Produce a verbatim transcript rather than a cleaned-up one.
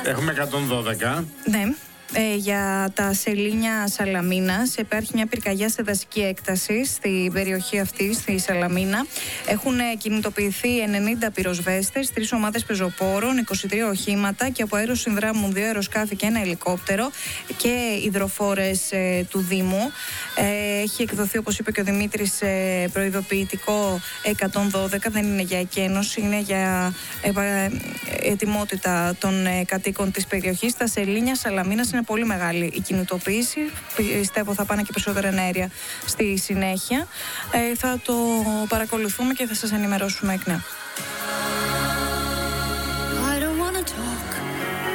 Έχουμε εκατόν δώδεκα. Ναι. Ε, για τα σελήνια Σαλαμίνας υπάρχει μια πυρκαγιά σε δασική έκταση στην περιοχή αυτή, στη Σαλαμίνα. Έχουν κινητοποιηθεί ενενήντα πυροσβέστες, τρεις ομάδες πεζοπόρων, είκοσι τρία οχήματα και από αέρος συνδράμουν δύο αεροσκάφη και ένα ελικόπτερο και υδροφόρες ε, του Δήμου. Ε, έχει εκδοθεί, όπως είπε και ο Δημήτρης, ε, προειδοποιητικό εκατόν δώδεκα. Δεν είναι για εκένωση, είναι για ε, ετοιμότητα των ε, κατοίκων της περιοχής. Τα σελήνια Σαλαμίνας είναι πολύ μεγάλη η κινητοποίηση. Πιστεύω θα πάνε και περισσότερα ενέργεια στη συνέχεια. Ε, θα το παρακολουθούμε και θα σας ενημερώσουμε εκ νέου.